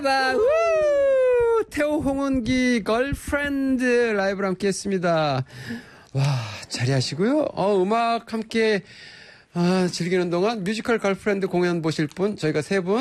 태호 홍은기 걸프렌드 라이브로 함께 했습니다. 와, 자리하시고요. 음악 함께 즐기는 동안 뮤지컬 걸프렌드 공연 보실 분 저희가 세 분